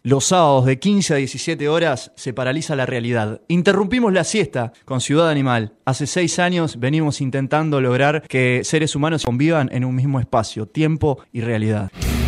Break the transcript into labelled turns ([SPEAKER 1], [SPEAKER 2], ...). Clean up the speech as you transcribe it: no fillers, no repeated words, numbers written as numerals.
[SPEAKER 1] Los sábados de 15 a 17 horas se paraliza la realidad. Interrumpimos la siesta con Ciudad Animal. Hace 6 años venimos intentando lograr que seres humanos convivan en un mismo espacio, tiempo y realidad.